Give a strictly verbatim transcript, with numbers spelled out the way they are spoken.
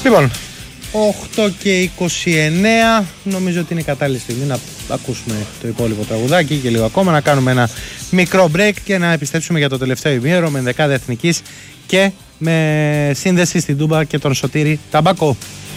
Λοιπόν, οκτώ και είκοσι εννέα, νομίζω ότι είναι η κατάλληλη στιγμή να ακούσουμε το υπόλοιπο τραγουδάκι και λίγο ακόμα, να κάνουμε ένα μικρό break και να επιστρέψουμε για το τελευταίο ημίωρο με δεκάδα εθνικής και με σύνδεση στην Τούμπα και τον Σωτήρη Ταμπακό.